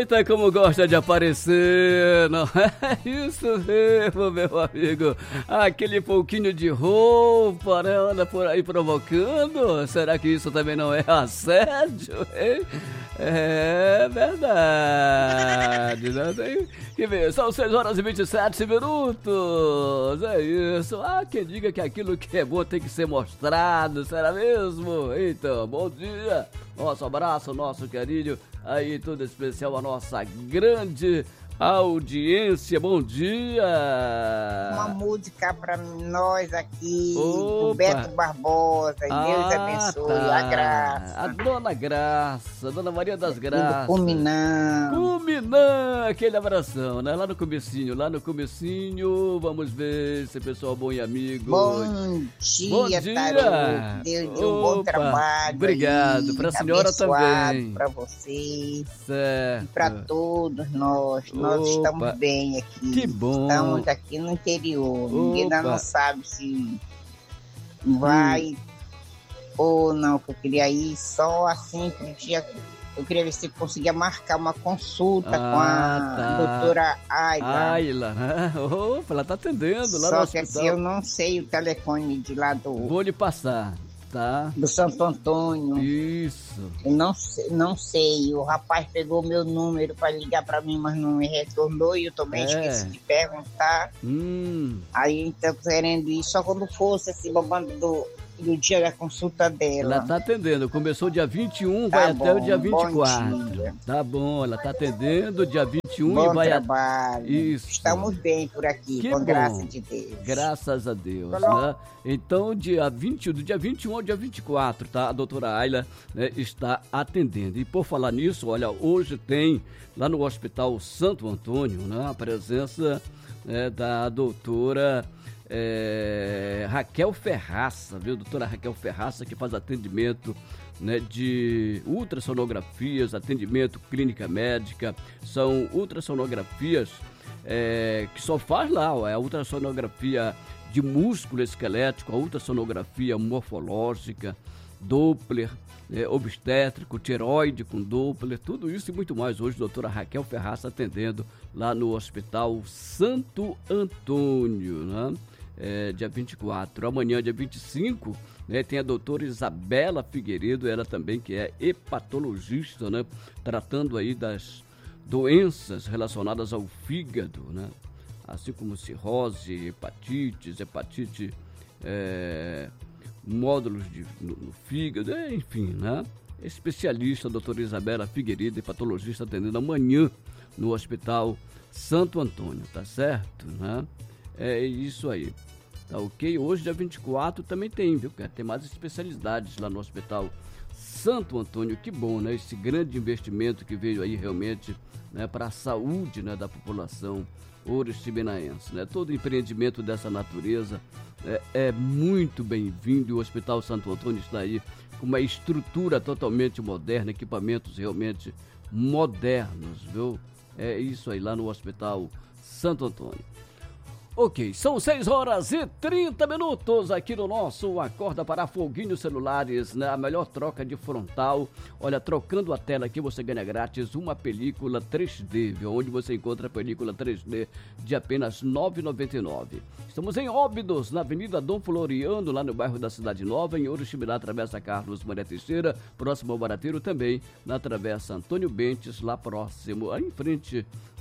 Eita, como gosta de aparecer, não é isso mesmo, meu amigo? Aquele pouquinho de roupa, né? Anda por aí provocando. Será que isso também não é assédio, hein? É verdade, né? Tem que ver, são 6 horas e 27 minutos. É isso. Quem diga que aquilo que é bom tem que ser mostrado, será mesmo? Então, bom dia. Nosso abraço, nosso carinho. Aí, tudo especial a nossa grande audiência. Bom dia! Uma música pra nós aqui, Opa. do Beto Barbosa. Deus abençoe, tá. a Graça. A Dona Graça, Dona Maria das Graças. Cuminã. Cuminã, aquele abração, né? Lá no comecinho, vamos ver se pessoal bom e amigo. Bom dia, Tarô. Deus dê um bom trabalho. Obrigado, para a senhora também. Para você. Certo. E para todos nós. Nós estamos bem aqui. Que bom. Estamos aqui no interior. Ninguém ainda não sabe se vai ou não. Que eu queria ir só assim pro dia. Eu queria ver se conseguia marcar uma consulta com a doutora Ayla. Opa, ela tá atendendo lá no hospital. Só que assim, eu não sei o telefone de lá do... Vou lhe passar, tá? Do Santo Antônio. Isso. Eu não sei. O rapaz pegou meu número para ligar para mim, mas não me retornou e eu também esqueci de perguntar. Aí, então, querendo ir só quando fosse esse babando do dia da consulta dela. Ela tá atendendo, começou dia 21, vai até o dia 24. Tá bom, ela tá atendendo dia 21 bom e vai trabalho. Isso. Estamos bem por aqui, que com bom. Graça de Deus. Graças a Deus, né? Então, do dia 21 ao dia 24, tá? A doutora Ayla, né, está atendendo. E por falar nisso, olha, hoje tem lá no Hospital Santo Antônio, né, a presença da doutora Raquel Ferraça, viu? Doutora Raquel Ferraça, que faz atendimento, né, de ultrassonografias, atendimento clínica médica. São ultrassonografias que só faz lá, ó, é a ultrassonografia de músculo esquelético, a ultrassonografia morfológica, Doppler, obstétrico, tireoide com Doppler, tudo isso e muito mais. Hoje, doutora Raquel Ferraça atendendo lá no Hospital Santo Antônio, né? Dia 24. Amanhã, dia 25, né, tem a doutora Isabela Figueiredo, ela também que é hepatologista, né? Tratando aí das doenças relacionadas ao fígado, né? Assim como cirrose, hepatite, módulos no fígado, enfim, né? Especialista, a doutora Isabela Figueiredo, hepatologista, atendendo amanhã no Hospital Santo Antônio, tá certo, né? É isso aí, tá ok? Hoje, dia 24, também tem, viu? Tem mais especialidades lá no Hospital Santo Antônio, que bom, né? Esse grande investimento que veio aí realmente, né, para a saúde, né, da população oriximineense, né? Todo empreendimento dessa natureza é muito bem-vindo e o Hospital Santo Antônio está aí com uma estrutura totalmente moderna, equipamentos realmente modernos, viu? É isso aí lá no Hospital Santo Antônio. Ok, são 6 horas e 30 minutos aqui no nosso Acorda para Foguinhos Celulares, né? A melhor troca de frontal. Olha, trocando a tela aqui você ganha grátis uma película 3D, viu? Onde você encontra a película 3D de apenas R$ 9,99. Estamos em Óbidos, na Avenida Dom Floriano, lá no bairro da Cidade Nova, em Oriximiná, Travessa Carlos Maria Teixeira, próximo ao Barateiro também, na Travessa Antônio Bentes, lá próximo, em frente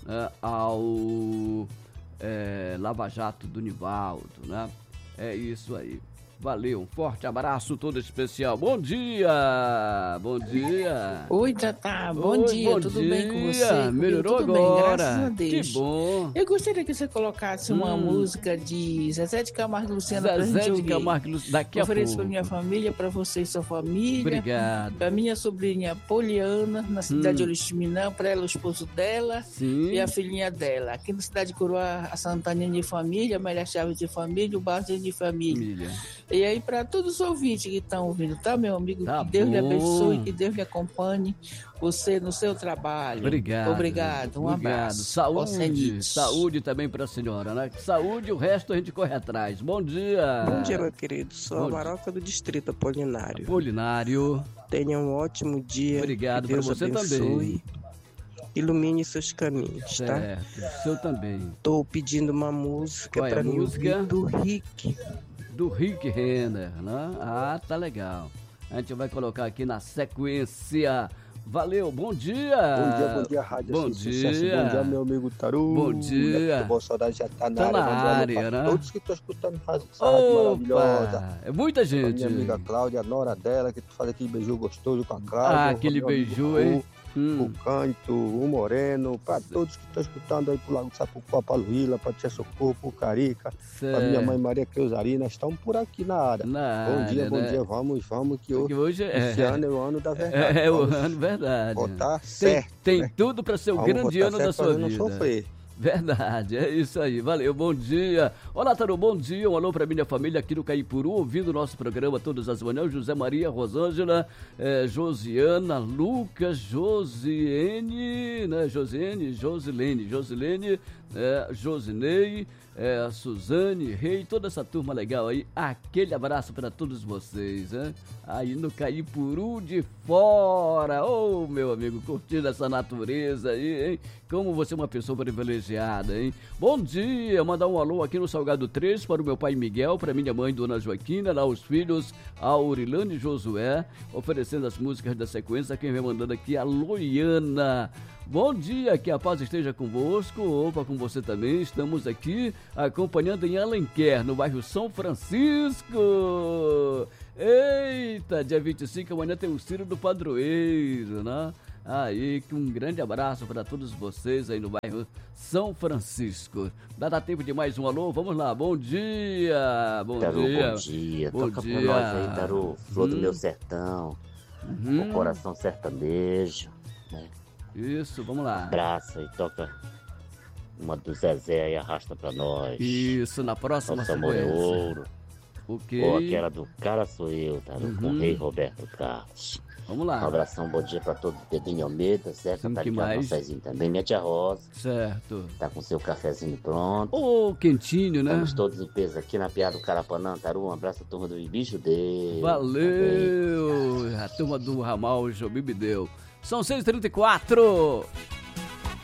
ao... Lava Jato do Nivaldo, né? É isso aí. Valeu, um forte abraço todo especial. Bom dia! Bom dia! Oi, Tatá, bom dia, tudo bem com você? Melhorou tudo agora? Bem, graças a Deus. Que bom! Eu gostaria que você colocasse uma música de Zezé de Camargo e Luciano pra gente ouvir. Zezé de Camargo e Luciano, daqui a pouco. Ofereço pra minha família, pra você e sua família. Obrigado. Pra minha sobrinha Poliana, na cidade de Oriximiná, pra ela, o esposo dela. Sim. E a filhinha dela. Aqui na cidade de Coroa, a Santaninha de família, a Maria Chaves de família, o Barzinho de família. E aí, para todos os ouvintes que estão ouvindo, tá, meu amigo? Tá que Deus lhe abençoe, bom. que Deus lhe acompanhe você no seu trabalho. Obrigado. Um abraço. Saúde também para a senhora, né? Saúde, o resto a gente corre atrás. Bom dia. Bom dia, meu querido. Sou a Maroca do Distrito Apolinário. Apolinário. Tenha um ótimo dia. Obrigado para você abençoe. também. ilumine seus caminhos, tá? Certo, seu também. Tô pedindo uma música Qual é pra a mim música? ouvir do Rick. Do Rick Renner, né? Ah, tá legal. A gente vai colocar aqui na sequência. Valeu, bom dia! Bom dia, Rádio Bom Sucesso. dia. Bom dia, meu amigo Taru. Bom dia. O Saudade já tá na Tá área. na área, né? Todos que estão escutando essa rádio maravilhosa. Opa! É muita A minha gente. amiga Cláudia, a nora dela, que tu faz aquele beijo gostoso com a Cláudia. Ah, aquele meu amigo beijo, Raul, hein? O Canto, o Moreno, para todos que estão escutando aí pro Lago do Sapucó, pra Luíla, pra Tia Socorro, pro Carica, pra minha mãe Maria Creusarina, estão por aqui na área. Bom dia, vamos que hoje esse ano é o ano da verdade. É o ano, verdade. Votar certo. Tem né? tudo para ser o Vamos grande votar ano certo da sua pra não vida. sofrer. Verdade, é isso aí. Valeu, bom dia. Olá, Taru, bom dia. Um alô pra minha família aqui no Caipuru, ouvindo o nosso programa todas as manhãs. José Maria, Rosângela, Josiana, Lucas, Josiene, né? Josilene, Josinei, Suzane, Rei, toda essa turma legal aí. Aquele abraço para todos vocês, né? Aí no Caipuru de fora. Ô, meu amigo, curtindo essa natureza aí, hein? Como você é uma pessoa privilegiada, hein? Bom dia, mandar um alô aqui no Salgado 3 para o meu pai Miguel, para minha mãe Dona Joaquina, lá os filhos Aurilane e Josué, oferecendo as músicas da sequência. Quem vem mandando aqui é a Loiana. Bom dia, que a paz esteja convosco, opa, com você também. Estamos aqui acompanhando em Alenquer, no bairro São Francisco. Eita, dia 25 amanhã tem o Ciro do Padroeiro, né? Aí, um grande abraço para todos vocês aí no bairro São Francisco. Dá tempo de mais um alô? Vamos lá, bom dia! Bom Taru, dia! bom dia! Bom Toca dia. pra nós aí, Taru, Flor do Meu Sertão, o Coração Sertanejo, né? Isso, vamos lá. Abraça e toca uma do Zezé e arrasta pra nós. Isso, na próxima Nosso amor é sequência. ouro. Ok. Ou aquela do Cara Sou Eu, Taru, com o Rei Roberto Carlos. Vamos lá. Um abração, bom dia pra todos. Pedrinho Almeida, certo? Tá que ligado no mais? cafezinho também. Minha tia Rosa, Certo. tá com seu cafezinho pronto. Ô, quentinho, né? Estamos todos em peso aqui na Piada do Carapanã, Taru. Um abraço à turma do Bicho Deus. Valeu! A turma do Ramal Jobim deu. São 6h34.